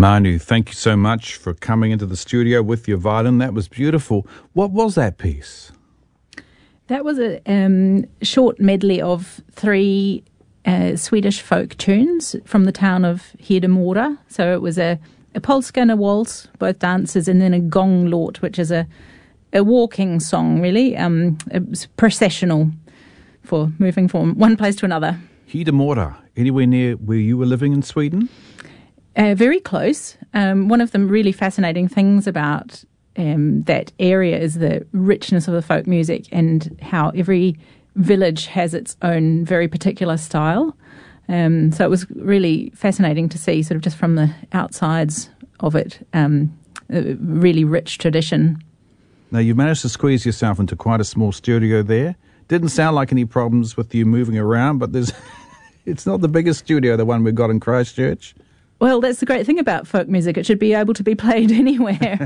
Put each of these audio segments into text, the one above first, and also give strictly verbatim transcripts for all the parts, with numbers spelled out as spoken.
Manu, thank you so much for coming into the studio with your violin. That was beautiful. What was that piece? That was a um, short medley of three uh, Swedish folk tunes from the town of Hedemora. So it was a, a polska and a waltz, both dances, and then a gånglåt, which is a, a walking song, really, um, a processional for moving from one place to another. Hedemora, anywhere near where you were living in Sweden? Uh, very close. Um, one of the really fascinating things about um, that area is the richness of the folk music and how every village has its own very particular style. Um, so it was really fascinating to see, sort of just from the outsides of it, um, a really rich tradition. Now, you managed to squeeze yourself into quite a small studio there. Didn't sound like any problems with you moving around, but there's it's not the biggest studio, the one we've got in Christchurch. Well, that's the great thing about folk music. It should be able to be played anywhere.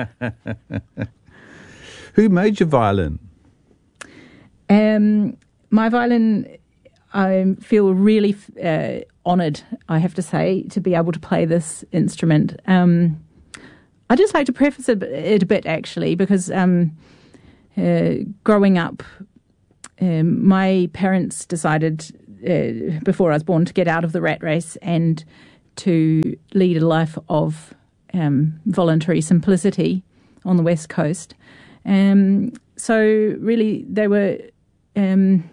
Who made your violin? Um, my violin, I feel really uh, honoured, I have to say, to be able to play this instrument. Um, I just like to preface it, it a bit, actually, because um, uh, growing up, um, my parents decided uh, before I was born to get out of the rat race and to lead a life of um, voluntary simplicity on the West Coast. Um, so really they were um,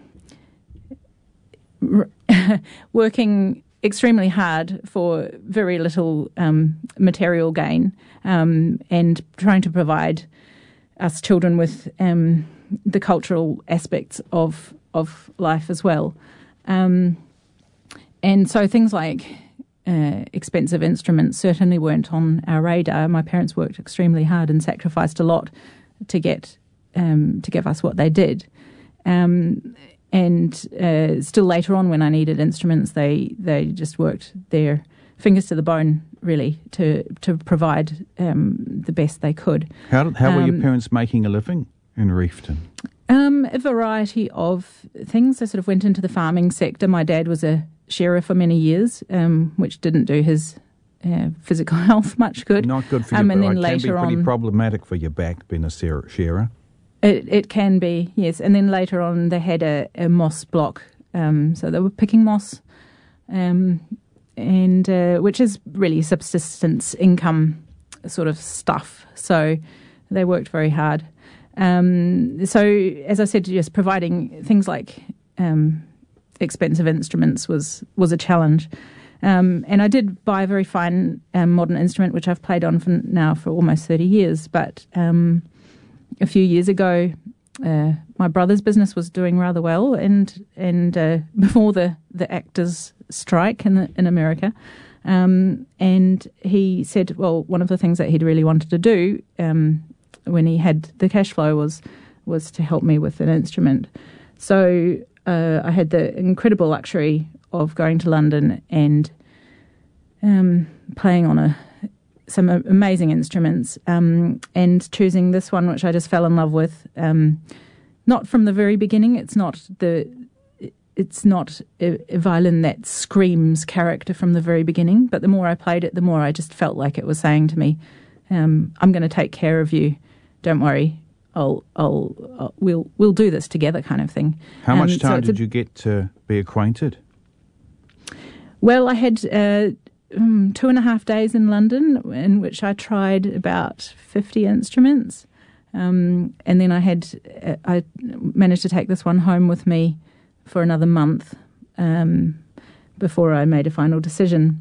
r- working extremely hard for very little um, material gain um, and trying to provide us children with um, the cultural aspects of, of life as well. Um, and so things like Uh, expensive instruments certainly weren't on our radar. My parents worked extremely hard and sacrificed a lot to get um, to give us what they did. Um, and uh, still later on, when I needed instruments, they they just worked their fingers to the bone, really, to to provide um, the best they could. How did, how um, were your parents making a living in Reefton? Um, a variety of things. They sort of went into the farming sector. My dad was a shearer for many years, um, which didn't do his uh, physical health much good. Not good for you, um, but and then it later can be pretty on, problematic for your back being a shearer. It, it can be, yes. And then later on they had a, a moss block, um, so they were picking moss, um, and uh, which is really subsistence income sort of stuff. So they worked very hard. Um, so, as I said, just providing things like um, expensive instruments was, was a challenge. Um, and I did buy a very fine um, modern instrument, which I've played on for now for almost thirty years. But um, a few years ago, uh, my brother's business was doing rather well, and and uh, before the, the actors' strike in the, in America, um, and he said, well, one of the things that he'd really wanted to do um, when he had the cash flow was was to help me with an instrument. So uh, I had the incredible luxury of going to London and um, playing on a some amazing instruments um, and choosing this one, which I just fell in love with. Um, not from the very beginning. It's not the it's not a, a violin that screams character from the very beginning. But the more I played it, the more I just felt like it was saying to me, um, "I'm going to take care of you. Don't worry. I'll, I'll, I'll we'll we'll do this together," kind of thing. How much um, time so did a, you get to be acquainted? Well, I had uh, um, two and a half days in London in which I tried about fifty instruments, um, and then I had uh, I managed to take this one home with me for another month um, before I made a final decision.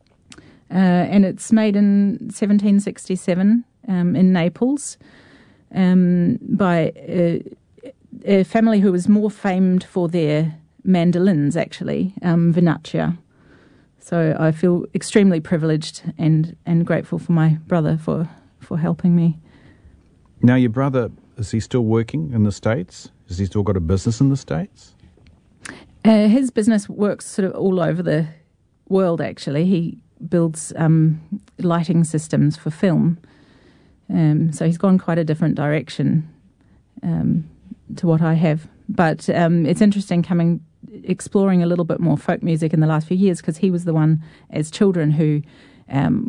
Uh, and it's made in seventeen sixty-seven um, in Naples. Um, by a, a family who was more famed for their mandolins, actually, um, Vernaccia. So I feel extremely privileged and, and grateful for my brother for, for helping me. Now, your brother, is he still working in the States? Has he still got a business in the States? Uh, his business works sort of all over the world, actually. He builds um, lighting systems for film. Um, so he's gone quite a different direction um, to what I have. But um, it's interesting coming, exploring a little bit more folk music in the last few years, because he was the one as children who um,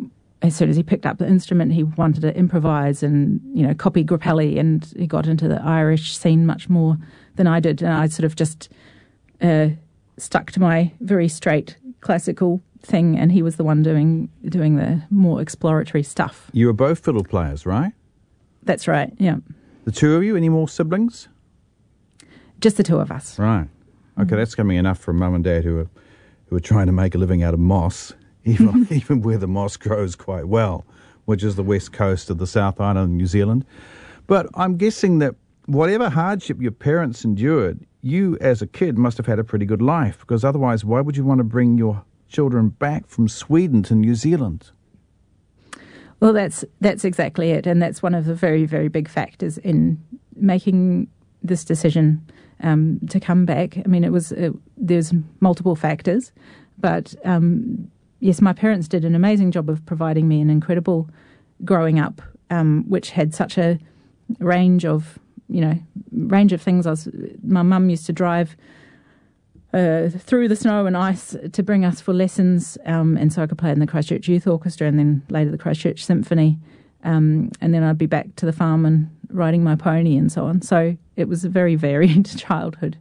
as soon as he picked up the instrument, he wanted to improvise and, you know, copy Grappelli, and he got into the Irish scene much more than I did. And I sort of just uh, stuck to my very straight classical thing, and he was the one doing doing the more exploratory stuff. You were both fiddle players, right? That's right, yeah. The two of you, any more siblings? Just the two of us. Right. Okay, mm-hmm. That's coming enough for mum and dad who are, who are trying to make a living out of moss. Even, even where the moss grows quite well, which is the west coast of the South Island of New Zealand. But I'm guessing that whatever hardship your parents endured, you as a kid must have had a pretty good life, because otherwise why would you want to bring your children back from Sweden to New Zealand? Well, that's that's exactly it, and that's one of the very, very big factors in making this decision um, to come back. I mean, it was uh, there's multiple factors, but um, yes, my parents did an amazing job of providing me an incredible growing up, um, which had such a range of, you know, range of things. I was, my mum used to drive uh, through the snow and ice to bring us for lessons, um, and so I could play in the Christchurch Youth Orchestra and then later the Christchurch Symphony, um, and then I'd be back to the farm and riding my pony and so on. So it was a very varied childhood.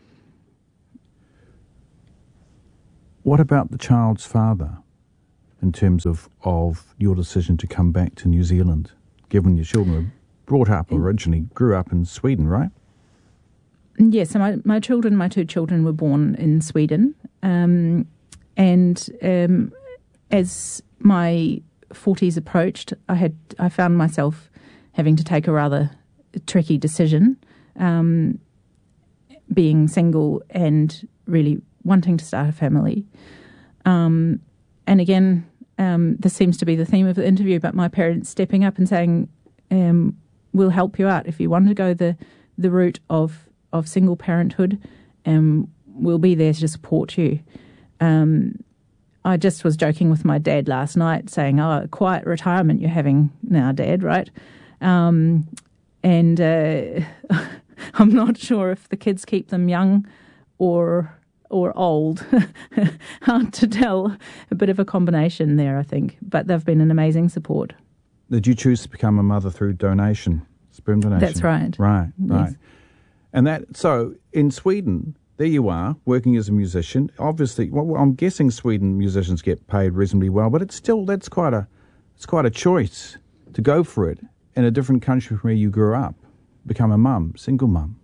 What about the child's father in terms of, of your decision to come back to New Zealand, given your children were brought up originally, grew up in Sweden, right? Yes, so my, my children, my two children were born in Sweden. Um, and um, as my forties approached, I had I found myself having to take a rather tricky decision, um, being single and really wanting to start a family. Um, and again, um, this seems to be the theme of the interview, but my parents stepping up and saying, um, we'll help you out. If you want to go the, the route of, of single parenthood, um, we'll be there to support you. Um, I just was joking with my dad last night saying, oh, quiet retirement you're having now, Dad, right? Um, and uh, I'm not sure if the kids keep them young or... or old. Hard to tell. A bit of a combination there, I think. But they've been an amazing support. Did you choose to become a mother through donation, sperm donation? That's right. Right, right. Yes. And that, so in Sweden, there you are, working as a musician. Obviously, well, I'm guessing Sweden musicians get paid reasonably well, but it's still, that's quite a, it's quite a choice to go for it in a different country from where you grew up, become a mum, single mum.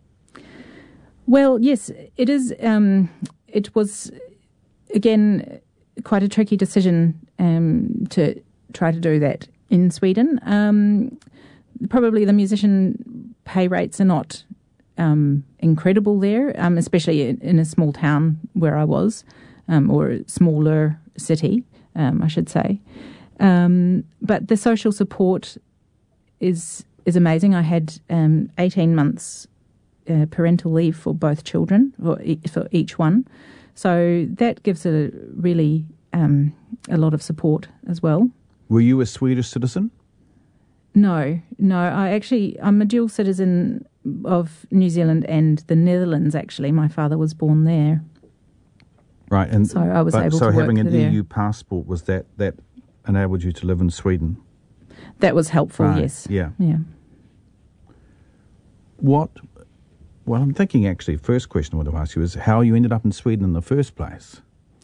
Well, yes, it is. Um, it was, again, quite a tricky decision um, to try to do that in Sweden. Um, probably the musician pay rates are not um, incredible there, um, especially in, in a small town where I was, um, or a smaller city, um, I should say. Um, but the social support is is amazing. I had um, eighteen months Uh, parental leave for both children, or e- for each one. So that gives a really um, a lot of support as well. Were you a Swedish citizen? No, no. I actually, I'm a dual citizen of New Zealand and the Netherlands, actually. My father was born there. Right. And so I was but, able so to work having an there. E U passport, was that, that enabled you to live in Sweden? That was helpful, right. yes. Yeah. Yeah. What... Well, I'm thinking actually, first question I want to ask you is how you ended up in Sweden in the first place.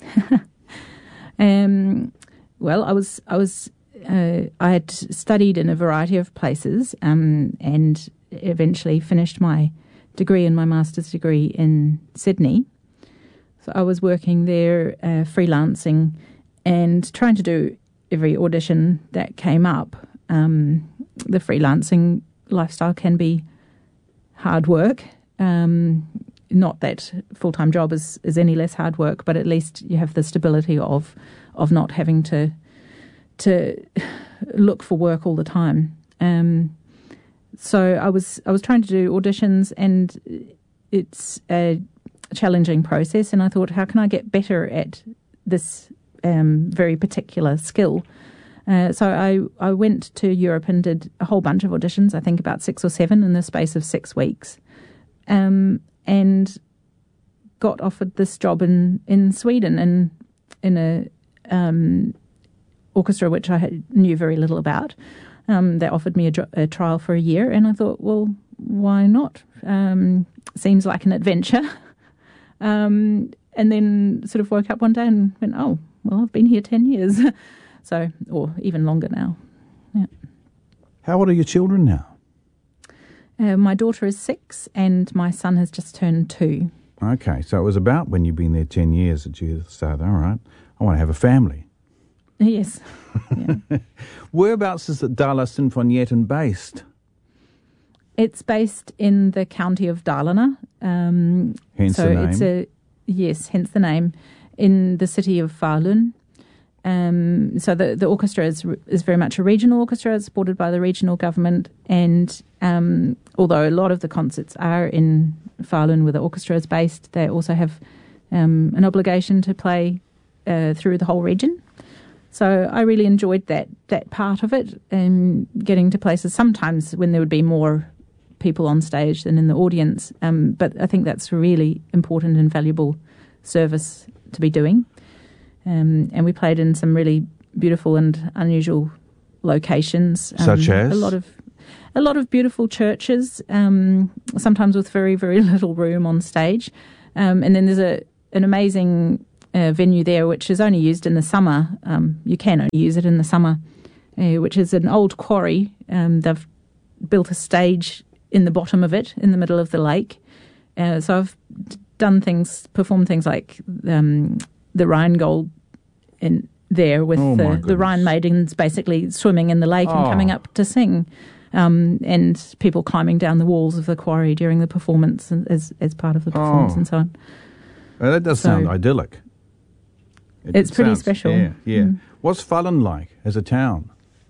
um, well, I was I was uh, I had studied in a variety of places, um, and eventually finished my degree and my master's degree in Sydney. So I was working there, uh, freelancing, and trying to do every audition that came up. Um, the freelancing lifestyle can be hard work. Um, not that full-time job is, is any less hard work, but at least you have the stability of of not having to to look for work all the time. Um, so I was I was trying to do auditions, and it's a challenging process. And I thought, how can I get better at this um, very particular skill? Uh, so I, I went to Europe and did a whole bunch of auditions, I think about six or seven in the space of six weeks. Um, and got offered this job in, in Sweden in in a um, orchestra, which I had, knew very little about. Um, they offered me a, a trial for a year, and I thought, well, why not? Um, seems like an adventure. Um, and then sort of woke up one day and went, oh, well, I've been here ten years. So, or even longer now. Yeah. How old are your children now? Uh, my daughter is six and my son has just turned two. Okay, so it was about when you've been there ten years that you started, all right, I want to have a family. Yes. Yeah. Whereabouts is the Dala Sinfonietten based? It's based in the county of Dalarna. Um, hence so the name. It's a, yes, hence the name, in the city of Falun. Um, so the, the orchestra is is very much a regional orchestra. It's supported by the regional government, and um, although a lot of the concerts are in Falun where the orchestra is based, they also have um, an obligation to play uh, through the whole region. So I really enjoyed that that part of it, and getting to places sometimes when there would be more people on stage than in the audience. Um, but I think that's a really important and valuable service to be doing. Um, and we played in some really beautiful and unusual locations, um, such as a lot of a lot of beautiful churches, um, sometimes with very very little room on stage. Um, and then there's a an amazing uh, venue there, which is only used in the summer. Um, you can only use it in the summer, uh, which is an old quarry. Um, they've built a stage in the bottom of it, in the middle of the lake. Uh, so I've done things, performed things like um, the Rheingold in there with oh the, the Rhine maidens basically swimming in the lake oh. and coming up to sing, um, and people climbing down the walls of the quarry during the performance as as part of the performance oh. and so on. Well, that does so, sound idyllic. It, it's it pretty sounds, special. Yeah, yeah. Mm. What's Falun like as a town?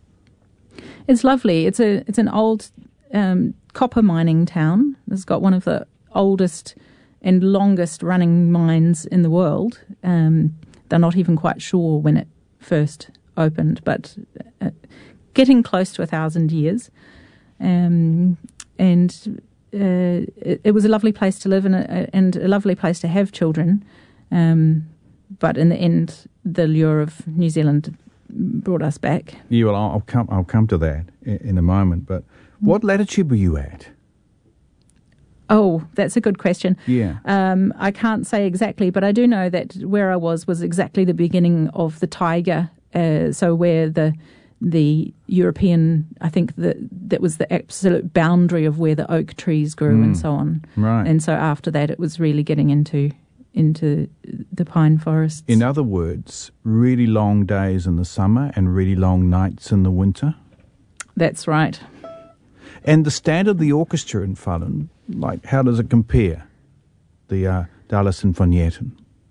It's lovely. It's a it's an old um, copper mining town. It's got one of the oldest and longest running mines in the world. Um, they're not even quite sure when it first opened, but uh, getting close to a thousand years. Um, and uh, it, it was a lovely place to live and a, and a lovely place to have children. Um, but in the end, the lure of New Zealand brought us back. Yeah, well, I'll come. I'll come to that in, in a moment. But what latitude were you at? Oh, that's a good question. Yeah. Um, I can't say exactly, but I do know that where I was was exactly the beginning of the taiga. Uh, so where the the European, I think that that was the absolute boundary of where the oak trees grew mm. and so on. Right. And so after that, it was really getting into into the pine forests. In other words, really long days in the summer and really long nights in the winter? That's right. And the standard of the orchestra in Falun, like, how does it compare, the uh, Dala Sinfonietten?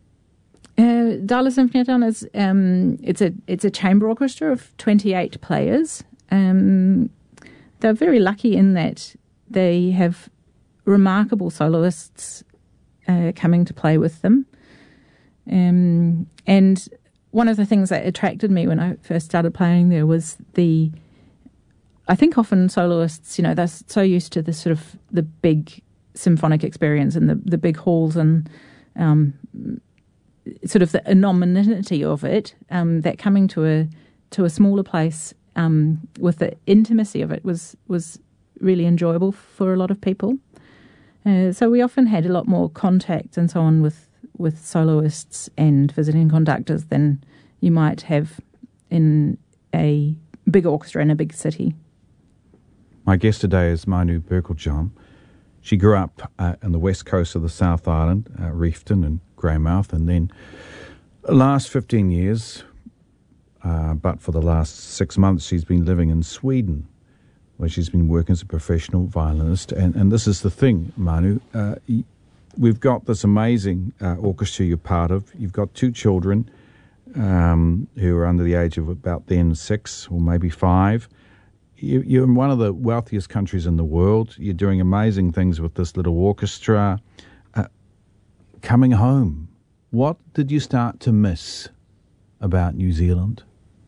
Uh, Dala Sinfonietten is um, it's a it's a chamber orchestra of twenty-eight players. Um, they're very lucky in that they have remarkable soloists uh, coming to play with them. Um, and one of the things that attracted me when I first started playing there was the. I think often soloists, you know, they're so used to the sort of the big symphonic experience and the, the big halls and um, sort of the anonymity of it, um, that coming to a to a smaller place um, with the intimacy of it was was really enjoyable for a lot of people. Uh, so we often had a lot more contact and so on with, with soloists and visiting conductors than you might have in a big orchestra in a big city. My guest today is Manu Berkeljohn. She grew up uh, on the west coast of the South Island, uh, Reefton and Greymouth, and then the last fifteen years, uh, but for the last six months, she's been living in Sweden, where she's been working as a professional violinist. And, and this is the thing, Manu. Uh, we've got this amazing uh, orchestra you're part of. You've got two children um, who are under the age of about then six or maybe five. You're in one of the wealthiest countries in the world. You're doing amazing things with this little orchestra. Uh, coming home, what did you start to miss about New Zealand?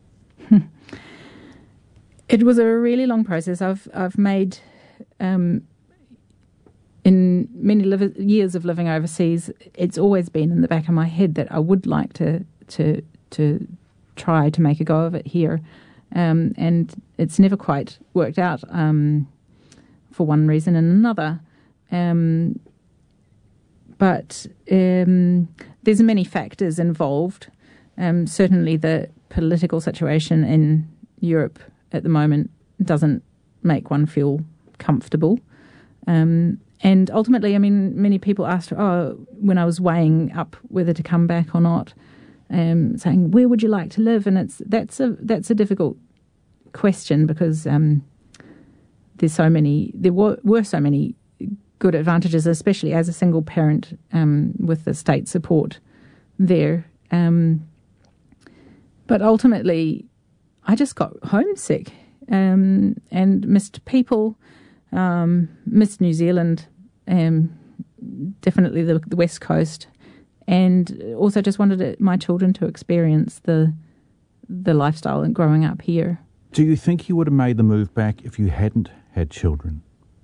It was a really long process. I've I've made, um, in many li- years of living overseas, it's always been in the back of my head that I would like to to to try to make a go of it here. Um, and it's never quite worked out um, for one reason and another. Um, but um, there's many factors involved. Um, certainly the political situation in Europe at the moment doesn't make one feel comfortable. Um, and ultimately, I mean, many people asked, oh, when I was weighing up whether to come back or not, um, saying, where would you like to live? And it's that's a that's a difficult question because um, there's so many, there were, were so many good advantages, especially as a single parent um, with the state support there. Um, but ultimately, I just got homesick um, and missed people, um, missed New Zealand, um, definitely the, the West Coast, and also just wanted it, my children to experience the the lifestyle and growing up here. Do you think you would have made the move back if you hadn't had children?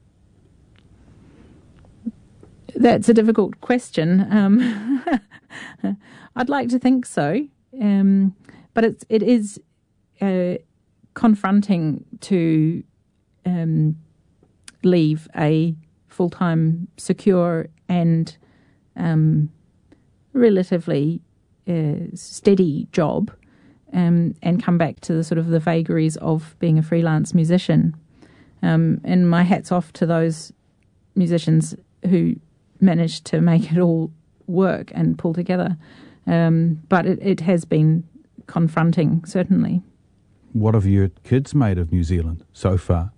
That's a difficult question. Um, I'd like to think so, um, but it's it is uh, confronting to um, leave a full-time, secure and um, relatively uh, steady job um, and come back to the sort of the vagaries of being a freelance musician. Um, and my hat's off to those musicians who managed to make it all work and pull together. Um, but it, it has been confronting, certainly. What have your kids made of New Zealand so far?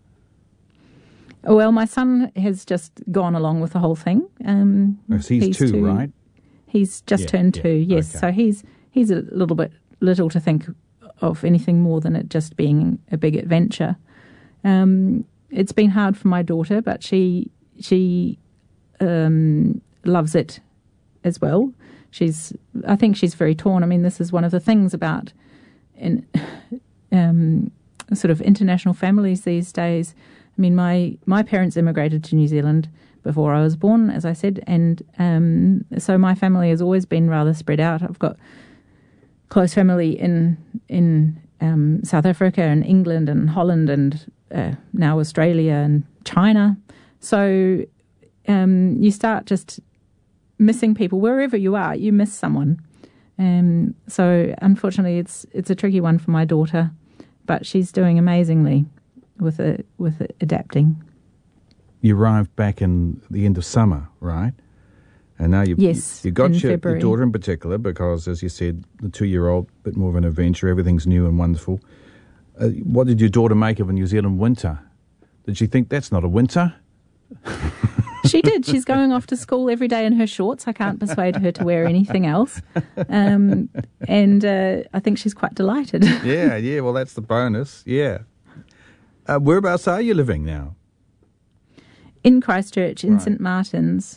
Well, my son has just gone along with the whole thing. Um, oh, so he's, he's two, two, right? He's just yeah, turned yeah, two, yes. Okay. So he's he's a little bit little to think of anything more than it just being a big adventure. Um, it's been hard for my daughter, but she she um, loves it as well. She's I think she's very torn. I mean, this is one of the things about in um, sort of international families these days. I mean, my, my parents immigrated to New Zealand before I was born, as I said, and um, so my family has always been rather spread out. I've got close family in in um, South Africa and England and Holland and uh, now Australia and China. So um, you start just missing people. Wherever you are, you miss someone. Um, so unfortunately, it's it's a tricky one for my daughter, but she's doing amazingly with it, with it adapting. You arrived back in the end of summer, right? And now you've yes, you got your, your daughter in particular because, as you said, the two-year-old, a bit more of an adventure, everything's new and wonderful. Uh, what did your daughter make of a New Zealand winter? Did she think that's not a winter? She did. She's going off to school every day in her shorts. I can't persuade her to wear anything else. Um, and uh, I think she's quite delighted. yeah, yeah, well, that's the bonus, yeah. Uh, whereabouts are you living now? In Christchurch, in right. Saint Martin's.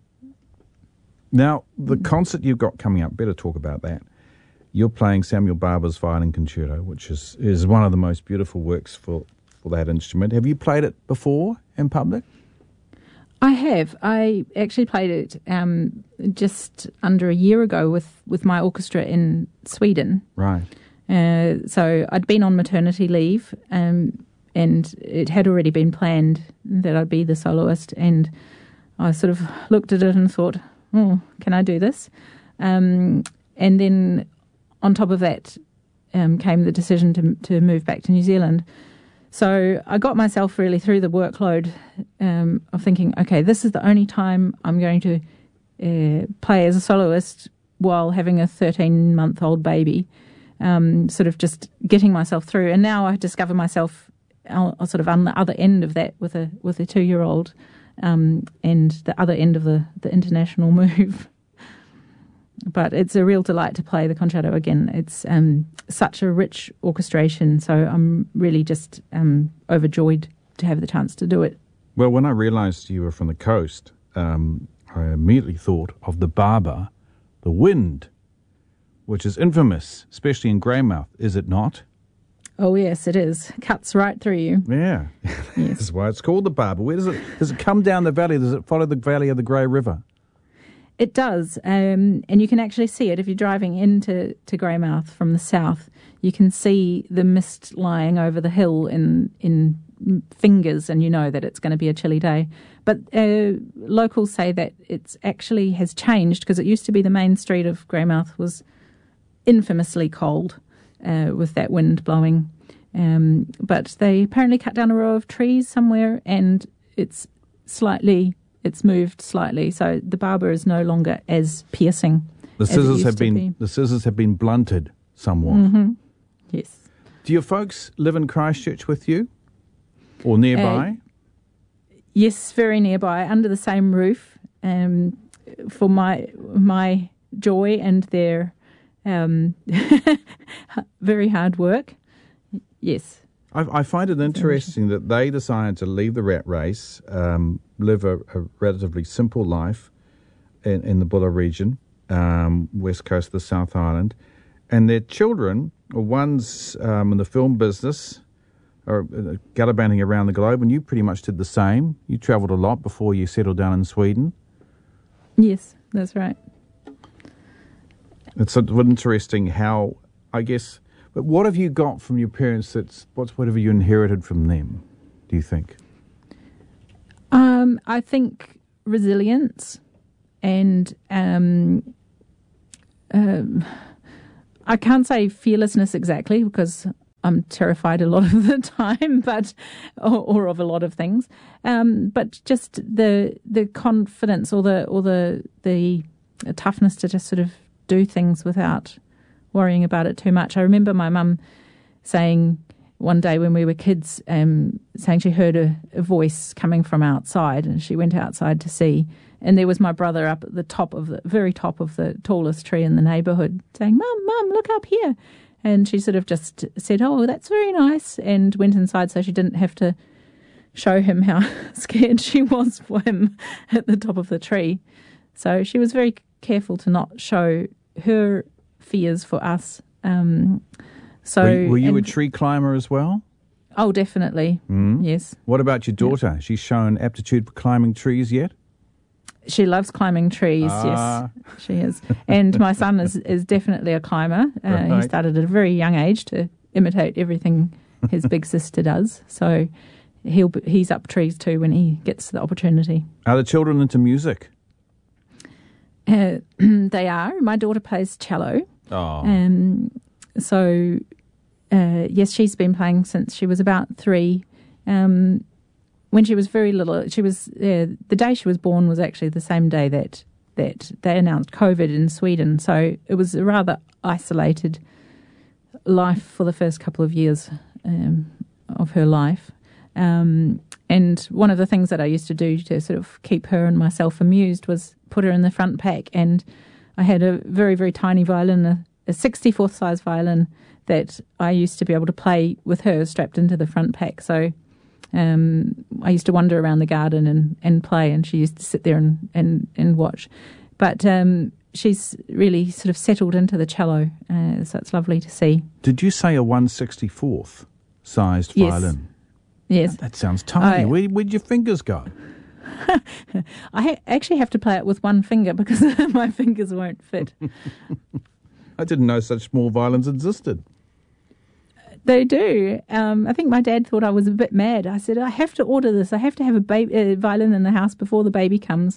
Now, the concert you've got coming up, better talk about that. You're playing Samuel Barber's Violin Concerto, which is, is one of the most beautiful works for, for that instrument. Have you played it before in public? I have. I actually played it um, just under a year ago with, with my orchestra in Sweden. Right. Uh, so I'd been on maternity leave, um, and it had already been planned that I'd be the soloist, and I sort of looked at it and thought, oh, can I do this? Um, and then on top of that um, came the decision to to move back to New Zealand. So I got myself really through the workload um, of thinking, okay, this is the only time I'm going to uh, play as a soloist while having a thirteen-month-old baby, um, sort of just getting myself through. And now I discover myself sort of on the other end of that with a with a two-year-old um, and the other end of the, the international move. But it's a real delight to play the concerto again. It's um, such a rich orchestration, so I'm really just um, overjoyed to have the chance to do it. Well, when I realised you were from the coast, um, I immediately thought of the Barber, the wind, which is infamous, especially in Greymouth, is it not? Oh, yes, it is. Cuts right through you. Yeah. Yes. That's why it's called the Barber. Where does it, does it come down the valley? Does it follow the valley of the Grey River? It does, um, and you can actually see it if you're driving into to Greymouth from the south. You can see the mist lying over the hill in in fingers, and you know that it's going to be a chilly day. But uh, locals say that it's actually has changed, because it used to be the main street of Greymouth was infamously cold uh, with that wind blowing. Um, but they apparently cut down a row of trees somewhere, and it's slightly. It's moved slightly, so the barber is no longer as piercing. The scissors have been be. the scissors have been blunted somewhat. Mm-hmm. Yes. Do your folks live in Christchurch with you, or nearby? Uh, yes, very nearby, under the same roof. Um, for my my joy and their um, very hard work. Yes. I, I find it interesting that they decided to leave the rat race, um, live a, a relatively simple life in, in the Bulla region, um, west coast of the South Island, and their children, one's um, in the film business, or uh, gallivanting around the globe, and you pretty much did the same. You travelled a lot before you settled down in Sweden. Yes, that's right. It's sort of interesting how, I guess... But what have you got from your parents that's, what's whatever you inherited from them, do you think? Um, I think resilience and um, um, I can't say fearlessness exactly, because I'm terrified a lot of the time, but or, or of a lot of things. Um, but just the the confidence or the or the the toughness to just sort of do things without worrying about it too much. I remember my mum saying one day when we were kids, um, saying she heard a, a voice coming from outside, and she went outside to see, and there was my brother up at the top of the very top of the tallest tree in the neighbourhood saying, "Mum, Mum, look up here." And she sort of just said, "Oh, that's very nice," and went inside so she didn't have to show him how scared she was for him at the top of the tree. So she was very careful to not show her fears for us. Um, so were, were you and, a tree climber as well? Oh, definitely. Mm. Yes. What about your daughter? Yeah. She's shown aptitude for climbing trees yet? She loves climbing trees. Ah. Yes, she is. And my son is, is definitely a climber. Uh, right. He started at a very young age to imitate everything his big sister does. So he'll he's up trees too when he gets the opportunity. Are the children into music? Uh, they are. My daughter plays cello. Oh. Um, so, uh, yes, she's been playing since she was about three. Um, when she was very little, she was uh, the day she was born was actually the same day that that they announced COVID in Sweden. So it was a rather isolated life for the first couple of years um, of her life. Um, and one of the things that I used to do to sort of keep her and myself amused was put her in the front pack, and I had a very, very tiny violin, a, a sixty-fourth size violin that I used to be able to play with her strapped into the front pack. So um, I used to wander around the garden and, and play, and she used to sit there and, and, and watch. But um, she's really sort of settled into the cello, uh, so it's lovely to see. Did you say a one sixty-fourth sized yes. violin? Yes. That sounds tiny. I, Where, where'd your fingers go? I ha- actually have to play it with one finger because my fingers won't fit. I didn't know such small violins existed. They do. Um, I think my dad thought I was a bit mad. I said, I have to order this. I have to have a baby, uh, violin in the house before the baby comes.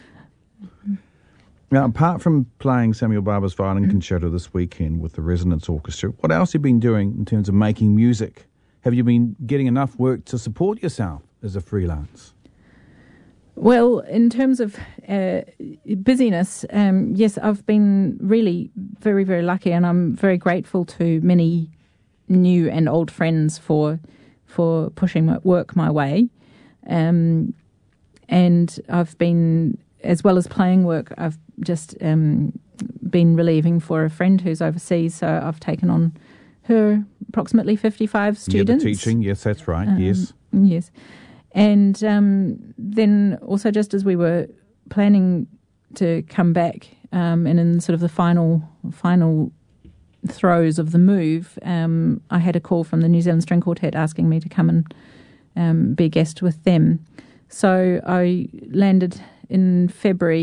Now, apart from playing Samuel Barber's violin concerto this weekend with the Resonance Orchestra, what else have you been doing in terms of making music? Have you been getting enough work to support yourself as a freelance? Well, in terms of uh, busyness, um, yes, I've been really very, very lucky, and I'm very grateful to many new and old friends for for pushing my work my way. Um, and I've been, as well as playing work, I've just um, been relieving for a friend who's overseas, so I've taken on her approximately fifty-five students. Yeah, the teaching, yes, that's right, um, yes. Yes. And um, then also, just as we were planning to come back, um, and in sort of the final final throes of the move, um, I had a call from the New Zealand String Quartet asking me to come and um, be a guest with them. So I landed in February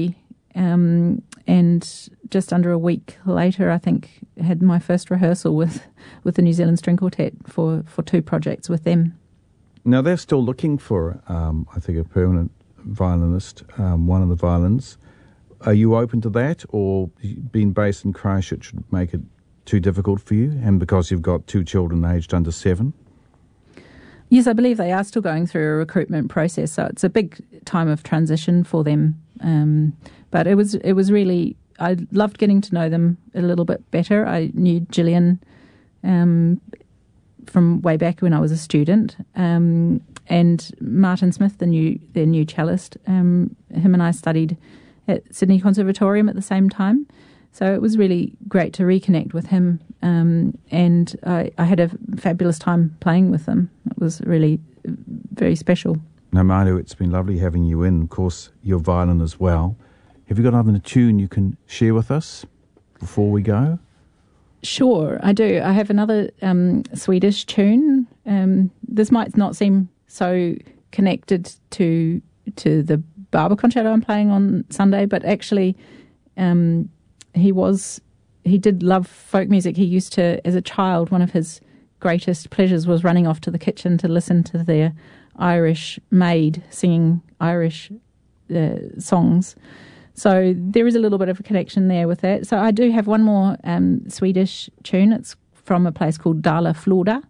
Um, and just under a week later, I think, had my first rehearsal with, with the New Zealand String Quartet for, for two projects with them. Now, they're still looking for, um, I think, a permanent violinist, um, one of the violins. Are you open to that, or being based in Christchurch would make it too difficult for you, and because you've got two children aged under seven? Yes, I believe they are still going through a recruitment process, so it's a big time of transition for them. Um, but it was it was really, I loved getting to know them a little bit better. I knew Gillian um, from way back when I was a student, um, and Martin Smith, the new their new cellist. Um, him and I studied at Sydney Conservatorium at the same time, so it was really great to reconnect with him. Um, and I, I had a fabulous time playing with them. It was really very special. Now, Manu, it's been lovely having you in. Of course, your violin as well. Have you got another tune you can share with us before we go? Sure, I do. I have another um, Swedish tune. Um, this might not seem so connected to to the Barber concerto I'm playing on Sunday, but actually, um, he was he did love folk music. He used to, as a child, one of his greatest pleasures was running off to the kitchen to listen to their Irish maid singing Irish uh, songs. So there is a little bit of a connection there with that. So I do have one more um, Swedish tune. It's from a place called Dala Floda,